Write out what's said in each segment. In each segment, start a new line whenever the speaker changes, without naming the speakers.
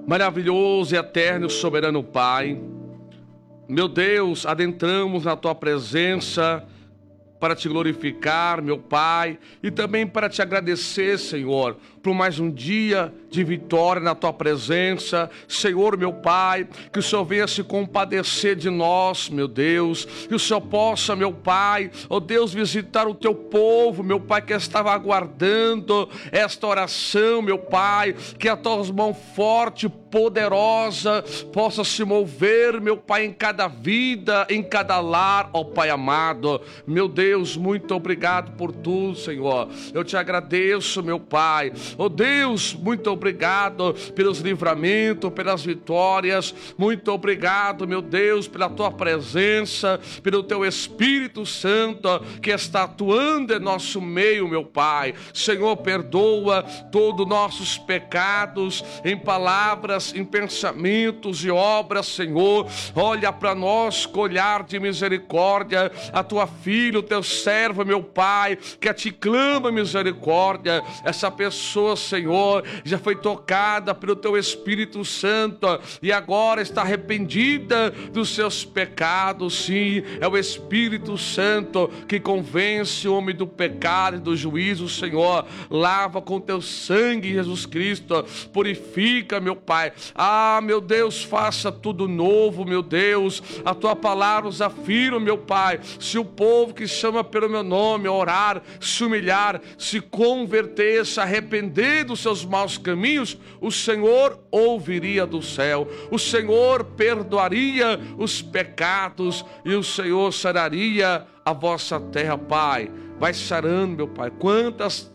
Maravilhoso e eterno e soberano Pai, meu Deus, adentramos na Tua presença para Te glorificar, meu Pai, e também para Te agradecer, Senhor, por mais um dia de vitória na Tua presença. Senhor, meu Pai, que o Senhor venha se compadecer de nós, meu Deus, que o Senhor possa, meu Pai, ó Deus, visitar o Teu povo, meu Pai, que estava aguardando esta oração, meu Pai, que a Tua mão forte, poderosa, possa se mover, meu Pai, em cada vida, em cada lar, ó Pai amado. Meu Deus, muito obrigado por tudo, Senhor. Eu Te agradeço, meu Pai. Ó Deus, muito obrigado pelos livramentos, pelas vitórias. Muito obrigado, meu Deus, pela Tua presença, pelo Teu Espírito Santo que está atuando em nosso meio, meu Pai. Senhor, perdoa todos os nossos pecados em palavras, em pensamentos e obras, Senhor. Olha para nós com olhar de misericórdia, a Tua filha, o Teu servo, meu Pai, que a Te clama misericórdia. Essa pessoa, Senhor, já foi tocada pelo Teu Espírito Santo e agora está arrependida dos seus pecados. Sim, é o Espírito Santo que convence o homem do pecado e do juízo, Senhor. Lava com Teu sangue, Jesus Cristo, purifica, meu Pai. Ah, meu Deus, faça tudo novo, meu Deus. A Tua palavra nos afirma, meu Pai, se o povo que chama pelo meu nome orar, se humilhar, se converter, se arrepender dos seus maus caminhos, o Senhor ouviria do céu, o Senhor perdoaria os pecados e o Senhor sararia a vossa terra, Pai. Vai sarando, meu Pai. Quantas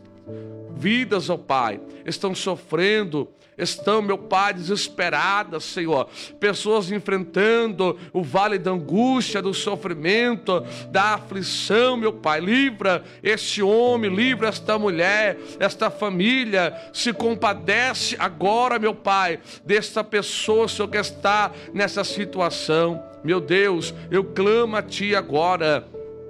vidas, ó Pai, estão sofrendo, estão, meu Pai, desesperadas, Senhor. Pessoas enfrentando o vale da angústia, do sofrimento, da aflição, meu Pai. Livra este homem, livra esta mulher, esta família. Se compadece agora, meu Pai, desta pessoa, Senhor, que está nessa situação. Meu Deus, eu clamo a Ti agora,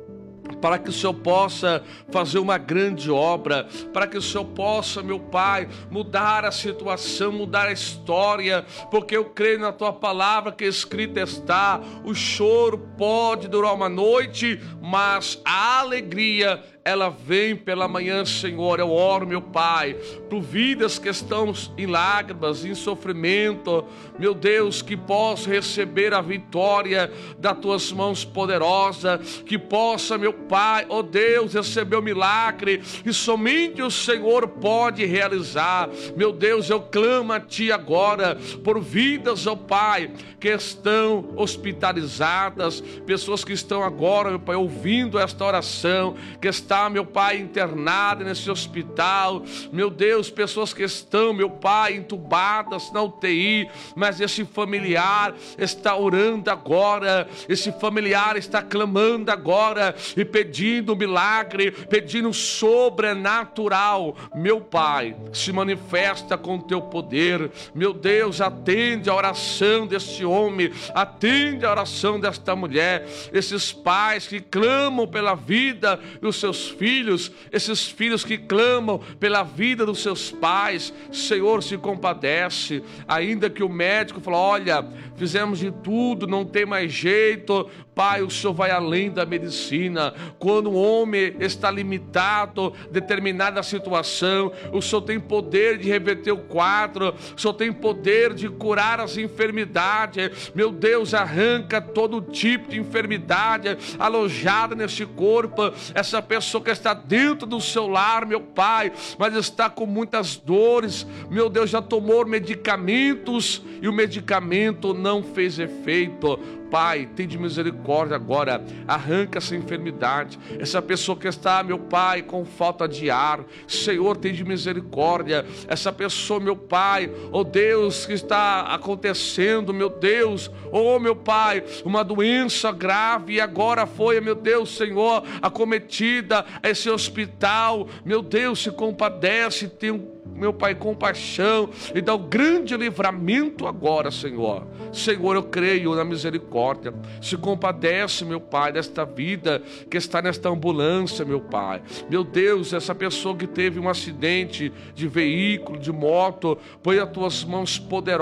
para que o Senhor possa fazer uma grande obra, para que o Senhor possa, meu Pai, mudar a situação, mudar a história, porque eu creio na Tua palavra que escrita está: o choro pode durar uma noite, mas a alegria, ela vem pela manhã, Senhor. Eu oro, meu Pai, por vidas que estão em lágrimas, em sofrimento, meu Deus, que possa receber a vitória das Tuas mãos poderosas, que possa, meu Pai, ó Deus, receber o milagre que somente o Senhor pode realizar. Meu Deus, eu clamo a Ti agora por vidas, ó Pai, que estão hospitalizadas, pessoas que estão agora, meu Pai, ouvindo esta oração, que está, meu Pai, internada nesse hospital. Meu Deus, pessoas que estão, meu Pai, entubadas na UTI, mas esse familiar está orando agora, esse familiar está clamando agora e pedindo milagre, pedindo sobrenatural. Meu Pai, se manifesta com Teu poder. Meu Deus, atende a oração deste homem, atende a oração desta mulher, esses pais que clamam pela vida dos seus filhos, esses filhos que clamam pela vida dos seus pais. Senhor, se compadece, ainda que o médico falou: olha, fizemos de tudo, não tem mais jeito. Pai, o Senhor vai além da medicina. Quando o homem está limitado a determinada situação, o Senhor tem poder de reverter o quadro, o Senhor tem poder de curar as enfermidades. Meu Deus, arranca todo tipo de enfermidade alojada neste corpo. Essa pessoa que está dentro do seu lar, meu Pai, mas está com muitas dores, meu Deus, já tomou medicamentos e o medicamento não fez efeito. Pai, tem de misericórdia agora, arranca essa enfermidade, essa pessoa que está, meu Pai, com falta de ar. Senhor, tem de misericórdia, essa pessoa, meu Pai, oh Deus, que está acontecendo, meu Deus, oh meu Pai, uma doença grave e agora foi, meu Deus, Senhor, acometida esse hospital. Meu Deus, se compadece, tem meu Pai, compaixão e dá o grande livramento agora, Senhor. Senhor, eu creio na misericórdia. Se compadece, meu Pai, desta vida que está nesta ambulância, meu Pai. Meu Deus, essa pessoa que teve um acidente de veículo, de moto, põe as tuas mãos poderosas